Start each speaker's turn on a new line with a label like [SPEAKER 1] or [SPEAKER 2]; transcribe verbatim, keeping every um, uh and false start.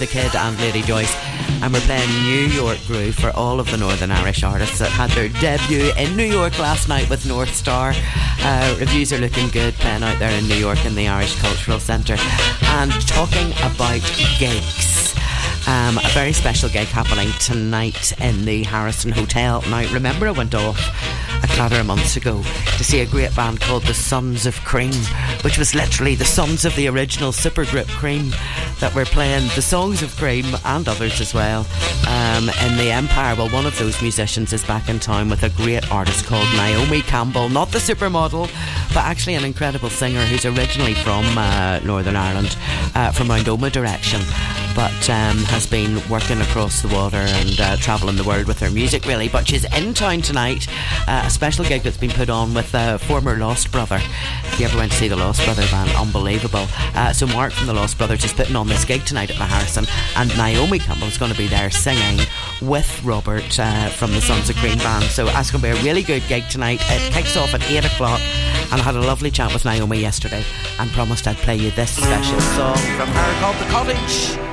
[SPEAKER 1] The Kid and Lady Joyce, and we're playing New York Groove for all of the Northern Irish artists that had their debut in New York last night with North Star. Uh, reviews are looking good, playing out there in New York in the Irish Cultural Centre. And talking about gigs, um, a very special gig happening tonight in the Harrison Hotel. Now, remember I went off a clatter of months ago to see a great band called the Sons of Cream, which was literally the sons of the original supergroup Cream, that were playing the songs of Cream and others as well um, in the Empire. Well, one of those musicians is back in town with a great artist called Naomi Campbell, not the supermodel, but actually an incredible singer who's originally from uh, Northern Ireland, uh, from Mount Oma direction, but um, has been working across the water and uh, travelling the world with her music, really. But she's in town tonight, uh, a special gig that's been put on with a former Lost Brother. If you ever went to see the Lost Brother band, unbelievable. Uh, so Mark from the Lost Brothers is putting on this gig tonight at the Harrison, and Naomi Campbell's going to be there singing with Robert uh, from the Sons of Cream band. So that's going to be a really good gig tonight. It kicks off at eight o'clock, and I had a lovely chat with Naomi yesterday and promised I'd play you this special song from her called The Cottage.